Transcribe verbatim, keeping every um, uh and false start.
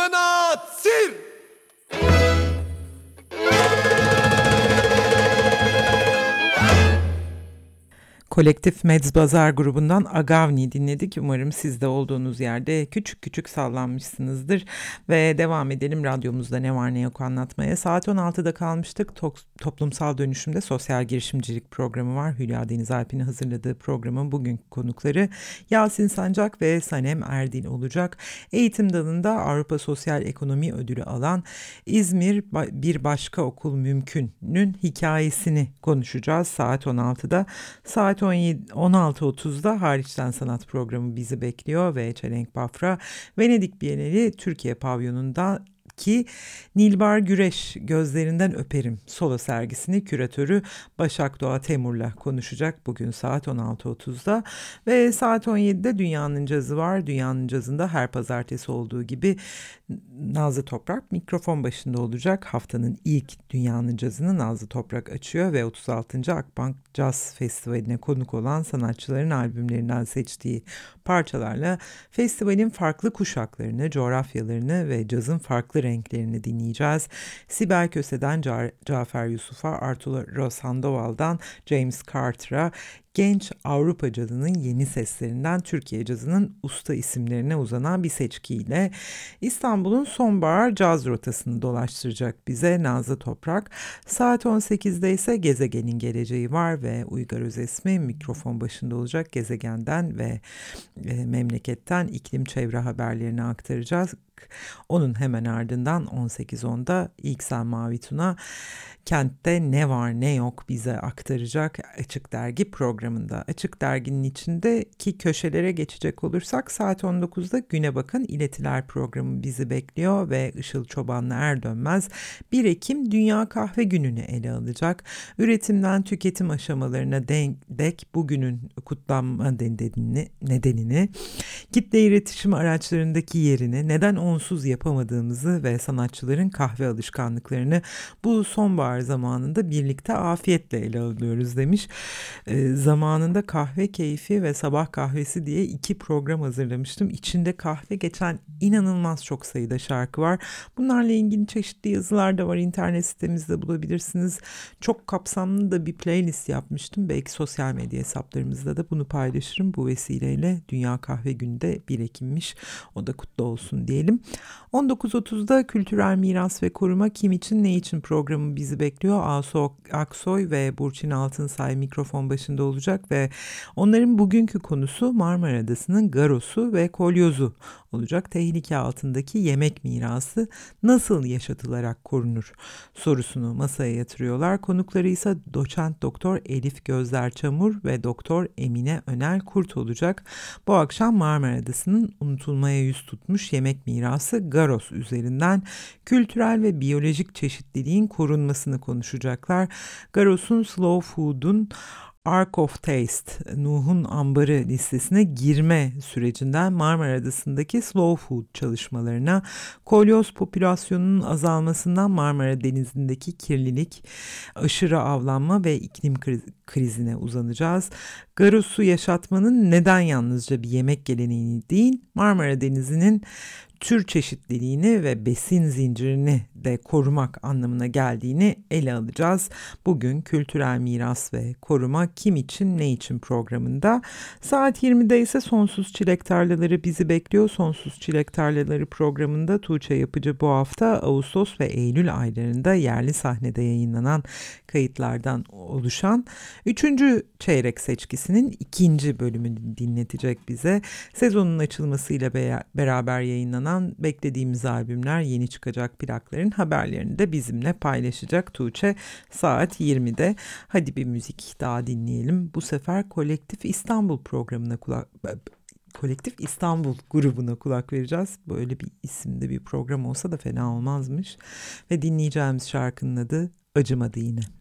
sanat, sir. Kolektif Medzbazar grubundan Agavni dinledik. Umarım siz de olduğunuz yerde küçük küçük sallanmışsınızdır. Ve devam edelim radyomuzda ne var ne yok anlatmaya. Saat on altıda kalmıştık. Tok- toplumsal dönüşümde sosyal girişimcilik programı var. Hülya Deniz Alp'in hazırladığı programın bugünkü konukları Yasin Sancak ve Sanem Erdin olacak. Eğitim dalında Avrupa Sosyal Ekonomi Ödülü alan İzmir Bir Başka Okul Mümkün'ün hikayesini konuşacağız saat on altıda. Saat on altı otuzda Hariçten Sanat programı bizi bekliyor ve Çelenk Bafra Venedik Bienali Türkiye pavyonunda ki Nilbar Güreş Gözlerinden Öperim solo sergisini küratörü Başak Doğa Temur'la konuşacak bugün saat on altı otuzda ve saat on yedide Dünyanın Cazı var. Dünyanın Cazı'nda her pazartesi olduğu gibi Nazlı Toprak mikrofon başında olacak. Haftanın ilk Dünyanın Cazı'nı Nazlı Toprak açıyor ve otuz altıncı Akbank Caz Festivali'ne konuk olan sanatçıların albümlerinden seçtiği parçalarla festivalin farklı kuşaklarını, coğrafyalarını ve cazın farklı renklerini dinleyeceğiz. Sibel Köse'den Ca- Cafer Yusuf'a, Arturo Sandoval'dan James Carter'a, genç Avrupa cazının yeni seslerinden Türkiye cazının usta isimlerine uzanan bir seçkiyle İstanbul'un sonbahar caz rotasını dolaştıracak bize Nazlı Toprak. Saat on sekizde ise Gezegenin Geleceği var ve Uygar Özesmi mikrofon başında olacak. Gezegenden ve e, memleketten iklim çevre haberlerini aktaracağız. Onun hemen ardından on sekiz onda İlksel Mavi Tuna kentte ne var ne yok bize aktaracak Açık Dergi programında. Açık Dergi'nin içindeki köşelere geçecek olursak saat on dokuzda Güne Bakın İletiler programı bizi bekliyor ve Işıl Çobanlı Erdönmez bir Ekim Dünya Kahve Günü'nü ele alacak. Üretimden tüketim aşamalarına dek bugünün kutlanma nedenini, nedenini kitle iletişim araçlarındaki yerini, neden onsuz yapamadığımızı ve sanatçıların kahve alışkanlıklarını bu sonbahar zamanında birlikte afiyetle ele alıyoruz demiş. E, zamanında Kahve Keyfi ve Sabah Kahvesi diye iki program hazırlamıştım. İçinde kahve geçen inanılmaz çok sayıda şarkı var. Bunlarla ilgili çeşitli yazılar da var. İnternet sitemizde bulabilirsiniz. Çok kapsamlı da bir playlist yapmıştım. Belki sosyal medya hesaplarımızda da bunu paylaşırım. Bu vesileyle Dünya Kahve Günü de bir Ekim'miş. O da kutlu olsun diyelim. on dokuz otuzda Kültürel Miras ve Koruma Kim İçin Ne İçin programı bizi bekliyor. Asu Aksoy ve Burçin Altınsay mikrofon başında olacak ve onların bugünkü konusu Marmara Adası'nın garosu ve kolyozu olacak. Tehlike altındaki yemek mirası nasıl yaşatılarak korunur sorusunu masaya yatırıyorlar. Konukları ise doçent doktor Elif Gözler Çamur ve doktor Emine Önel Kurt olacak. Bu akşam Marmara Adası'nın unutulmaya yüz tutmuş yemek mirası garos üzerinden kültürel ve biyolojik çeşitliliğin korunmasını konuşacaklar. Garos'un Slow Food'un Ark of Taste, Nuh'un ambarı listesine girme sürecinden Marmara Adası'ndaki slow food çalışmalarına, kolyoz popülasyonunun azalmasından Marmara Denizi'ndeki kirlilik, aşırı avlanma ve iklim krizine uzanacağız. Garos'u yaşatmanın neden yalnızca bir yemek geleneği değil, Marmara Denizi'nin tür çeşitliliğini ve besin zincirini de korumak anlamına geldiğini ele alacağız. Bugün Kültürel Miras ve Koruma Kim İçin Ne İçin programında. Saat yirmide ise Sonsuz Çilek Tarlaları bizi bekliyor. Sonsuz Çilek Tarlaları programında Tuğçe Yapıcı bu hafta Ağustos ve Eylül aylarında yerli sahnede yayınlanan kayıtlardan oluşan üçüncü çeyrek seçkisinin ikinci bölümünü dinletecek bize. Sezonun açılmasıyla be- beraber yayınlanan beklediğimiz albümler, yeni çıkacak plakların haberlerini de bizimle paylaşacak Tuğçe saat yirmide. Hadi bir müzik daha dinleyelim. Bu sefer Kolektif İstanbul programına kulak Kolektif İstanbul grubuna kulak vereceğiz. Böyle bir isimde bir program olsa da fena olmazmış. Ve dinleyeceğimiz şarkının adı Acımadı Yine.